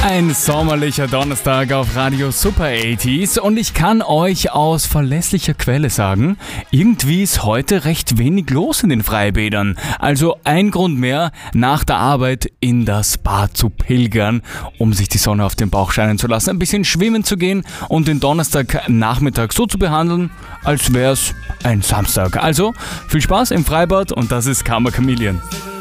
Ein sommerlicher Donnerstag auf Radio Super 80s und ich kann euch aus verlässlicher Quelle sagen, irgendwie ist heute recht wenig los in den Freibädern. Also ein Grund mehr, nach der Arbeit in das Bad zu pilgern, um sich die Sonne auf den Bauch scheinen zu lassen, ein bisschen schwimmen zu gehen und den Donnerstagnachmittag so zu behandeln, als wäre es ein Samstag. Also viel Spaß im Freibad und das ist Karma Chameleon.